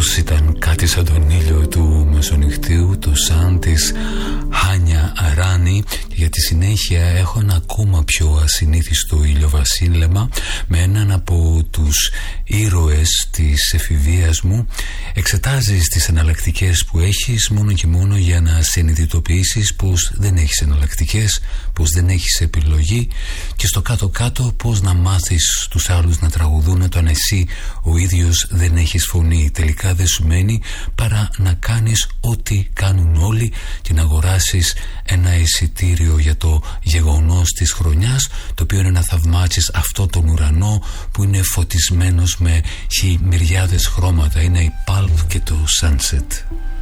αυτός ήταν κάτι σαν τον ήλιο του μεσονυχτίου, το σαν της Χάνια Αράνη. Και για τη συνέχεια έχω ένα ακόμα πιο ασυνήθιστο ηλιοβασίλεμα με έναν από τους ήρωες της εφηβείας μου. Εξετάζεις τις εναλλακτικές που έχεις μόνο και μόνο για να συνειδητοποιήσεις πως δεν έχεις εναλλακτικές, πως δεν έχεις επιλογή, και στο κάτω-κάτω πως να μάθεις τους άλλους να τραγουδούν όταν εσύ ο ίδιος δεν έχεις φωνή. Τελικά δεν σου μένει παρά να κάνεις ό,τι κάνουν όλοι και να αγοράσεις ένα εισιτήριο για το γεγονός της χρονιάς, το οποίο είναι να θαυμάσεις αυτό τον ουρανό που είναι φωτισμένος με χιλιάδες χρώματα. Είναι η Pulp και το Sunset.